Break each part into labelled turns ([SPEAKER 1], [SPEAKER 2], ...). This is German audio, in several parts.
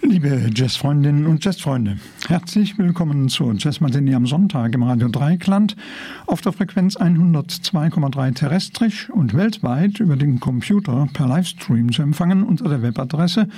[SPEAKER 1] Liebe Jazzfreundinnen und Jazzfreunde, herzlich willkommen zur Jazzmatinee am Sonntag im Radio Dreieckland auf der Frequenz 102,3 terrestrisch und weltweit über den Computer per Livestream zu empfangen unter der Webadresse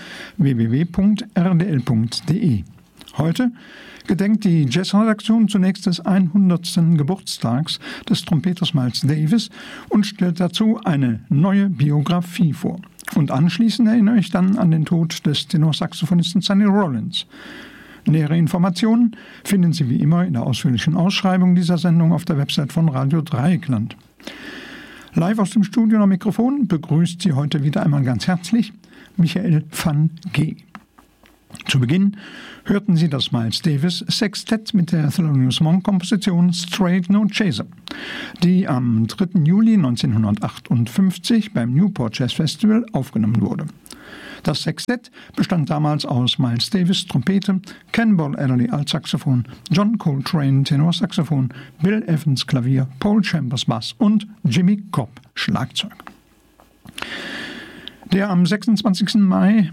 [SPEAKER 1] www.rdl.de. Heute gedenkt die Jazzredaktion zunächst des 100. Geburtstags des Trompeters Miles Davis und stellt dazu eine neue Biografie vor. Und anschließend erinnere ich dann an den Tod des Tenorsaxophonisten Sonny Rollins. Nähere Informationen finden Sie wie immer in der ausführlichen Ausschreibung dieser Sendung auf der Website von Radio Dreieckland. Live aus dem Studio am Mikrofon begrüßt Sie heute wieder einmal ganz herzlich Michael van G. Zu Beginn hörten Sie das Miles Davis Sextett mit der Thelonious Monk-Komposition Straight No Chaser, die am 3. Juli 1958 beim Newport Jazz Festival aufgenommen wurde. Das Sextett bestand damals aus Miles Davis Trompete, Cannonball Adderley Altsaxophon, John Coltrane Tenorsaxophon, Bill Evans Klavier, Paul Chambers Bass und Jimmy Cobb Schlagzeug. Der am 26. Mai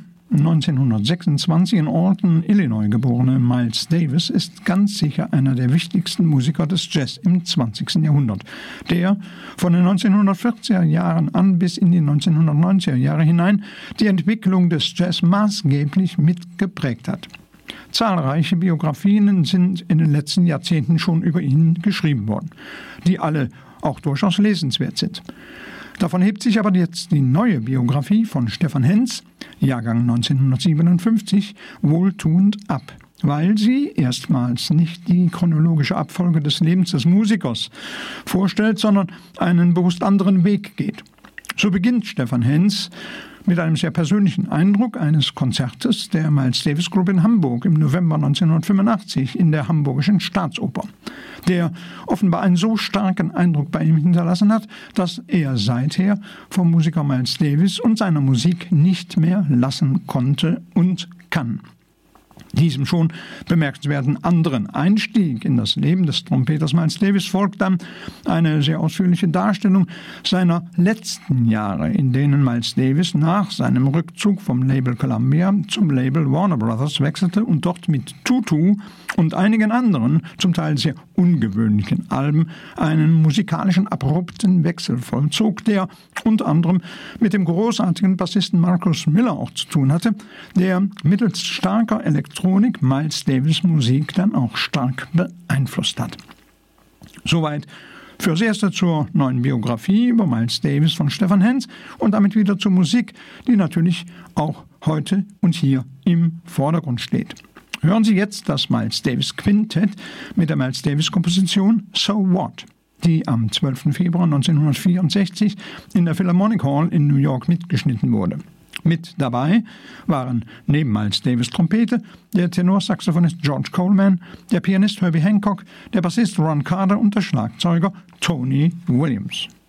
[SPEAKER 1] 1926 in Alton, Illinois geborene Miles Davis ist ganz sicher einer der wichtigsten Musiker des Jazz im 20. Jahrhundert, der von den 1940er Jahren an bis in die 1990er Jahre hinein die Entwicklung des Jazz maßgeblich mitgeprägt hat. Zahlreiche Biografien sind in den letzten Jahrzehnten schon über ihn geschrieben worden, die alle auch durchaus lesenswert sind. Davon hebt sich aber jetzt die neue Biografie von Stefan Henz, Jahrgang 1957, wohltuend ab, weil sie erstmals nicht die chronologische Abfolge des Lebens des Musikers vorstellt, sondern einen bewusst anderen Weg geht. So beginnt Stefan Henz mit einem sehr persönlichen Eindruck eines Konzertes der Miles Davis Group in Hamburg im November 1985 in der Hamburgischen Staatsoper, der offenbar einen so starken Eindruck bei ihm hinterlassen hat, dass er seither vom Musiker Miles Davis und seiner Musik nicht mehr lassen konnte und kann. Diesem schon bemerkenswerten anderen Einstieg in das Leben des Trompeters Miles Davis folgt dann eine sehr ausführliche Darstellung seiner letzten Jahre, in denen Miles Davis nach seinem Rückzug vom Label Columbia zum Label Warner Brothers wechselte und dort mit Tutu und einigen anderen, zum Teil sehr ungewöhnlichen Alben, einen musikalischen abrupten Wechsel vollzog, der unter anderem mit dem großartigen Bassisten Marcus Miller auch zu tun hatte, der mittels starker Elektronik Miles Davis Musik dann auch stark beeinflusst hat. Soweit fürs Erste zur neuen Biografie über Miles Davis von Stefan Henz und damit wieder zur Musik, die natürlich auch heute und hier im Vordergrund steht. Hören Sie jetzt das Miles Davis Quintett mit der Miles Davis Komposition So What, die am 12. Februar 1964 in der Philharmonic Hall in New York mitgeschnitten wurde. Mit dabei waren neben Miles Davis Trompete der Tenorsaxophonist George Coleman, der Pianist Herbie Hancock, der Bassist Ron Carter und der Schlagzeuger Tony Williams.